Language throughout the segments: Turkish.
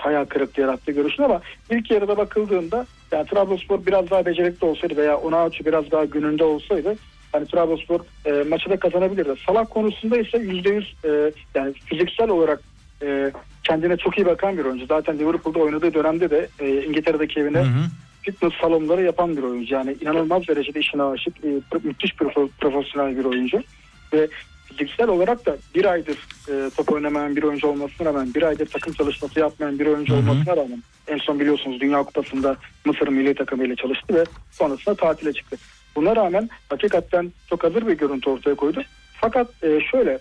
hayal kırıklığı yarattı görüşün, ama ilk yarıda bakıldığında yani Trabzonspor biraz daha becerikli olsaydı veya Onaçu biraz daha gününde olsaydı hani Trabzonspor maçı da kazanabilirdi. Salah konusunda ise %100 yani fiziksel olarak kendine çok iyi bakan bir oyuncu. Zaten Liverpool'da oynadığı dönemde de İngiltere'deki evine fitness salonları yapan bir oyuncu. Yani inanılmaz derecede işine aşık, müthiş profesyonel bir oyuncu. Ve fiziksel olarak da bir aydır top oynamayan bir oyuncu olmasına rağmen, bir aydır takım çalışması yapmayan bir oyuncu olmasına rağmen, en son biliyorsunuz Dünya Kupası'nda Mısır milli takımıyla çalıştı ve sonrasında tatile çıktı. Buna rağmen hakikaten çok hazır bir görüntü ortaya koydu. Fakat şöyle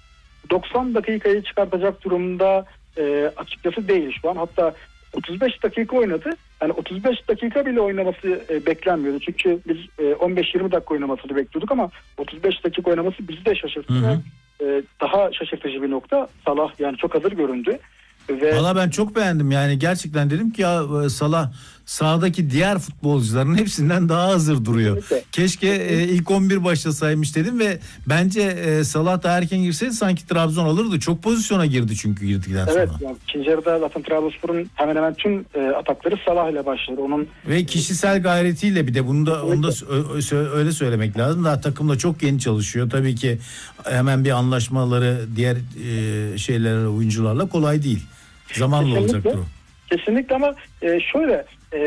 90 dakikayı çıkartacak durumda açıkçası değil şu an. Hatta 35 dakika oynadı. Yani 35 dakika bile oynaması beklenmiyordu. Çünkü biz 15-20 dakika oynamasını bekliyorduk ama 35 dakika oynaması bizi de şaşırttı. Ve daha şaşırtıcı bir nokta, Salah yani çok hazır göründü. Valla ben çok beğendim yani, gerçekten dedim ki ya Salah sahadaki diğer futbolcuların hepsinden daha hazır duruyor. Kesinlikle. Keşke ilk 11 başlasaymış dedim ve bence Salah da erken girseydi sanki Trabzon alırdı. Çok pozisyona girdi çünkü girdikten sonra. Evet, yani ikinci yarıda zaten Trabzonspor'un hemen hemen tüm atakları Salah ile başladı. Onun ve kişisel gayretiyle, bir de onu da öyle söylemek lazım. Daha takımla çok yeni çalışıyor. Tabii ki hemen bir anlaşmaları diğer şeylerle, oyuncularla kolay değil. Zamanla olacaktır o. Kesinlikle, ama şöyle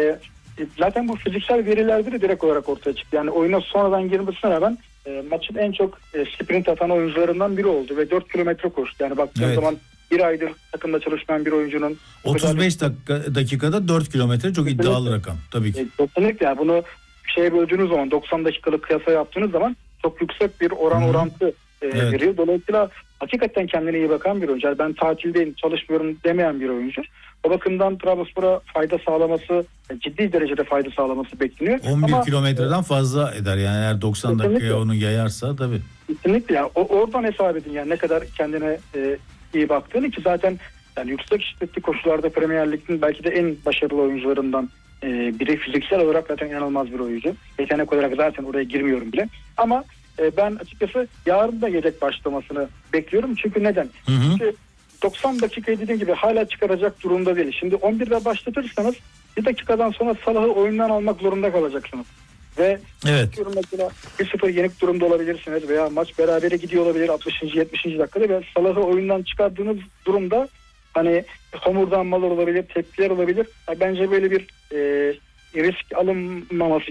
zaten bu fiziksel verilerde de direkt olarak ortaya çıktı. Yani oyuna sonradan girmesine rağmen maçın en çok sprint atan oyuncularından biri oldu ve 4 kilometre koştu. Yani baktığın zaman bir aydır takımda çalışmayan bir oyuncunun 35 dakikada 4 kilometre çok iddialı rakam tabii ki. Kesinlikle, yani bunu şeye böldüğünüz zaman, 90 dakikalık kıyasa yaptığınız zaman çok yüksek bir orantı veriyor. Dolayısıyla hakikaten kendine iyi bakan bir oyuncu. Yani ben tatildeyim, çalışmıyorum demeyen bir oyuncu. O bakımdan Trabzonspor'a fayda sağlaması, ciddi derecede fayda sağlaması bekleniyor. 11 kilometreden fazla eder yani, eğer 90 dakikaya onu yayarsa tabii. Kesinlikle, yani oradan hesap edin yani ne kadar kendine iyi baktığını, ki zaten yani yüksek şiddetli koşularda Premier Lig'in belki de en başarılı oyuncularından biri. Fiziksel olarak zaten inanılmaz bir oyuncu. Yetenek olarak zaten oraya girmiyorum bile. Ama ben açıkçası yarın da yedek başlamasını bekliyorum. Çünkü neden? Çünkü 90 dakikayı dediğim gibi hala çıkaracak durumda değil. Şimdi 11'de başlatırsanız bir dakikadan sonra Salah'ı oyundan almak zorunda kalacaksınız. Ve mesela 1-0 yenik durumda olabilirsiniz veya maç berabere gidiyor olabilir 60. 70. dakikada ve Salah'ı oyundan çıkardığınız durumda hani homurdanmalar olabilir, tepkiler olabilir. Bence böyle bir risk alınmaması